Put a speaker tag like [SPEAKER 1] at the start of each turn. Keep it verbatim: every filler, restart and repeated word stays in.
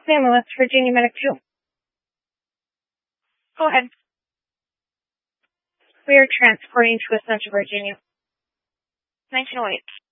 [SPEAKER 1] Sam, West Virginia Medic two. Go ahead. We are transporting to Central Virginia. nineteen oh eight.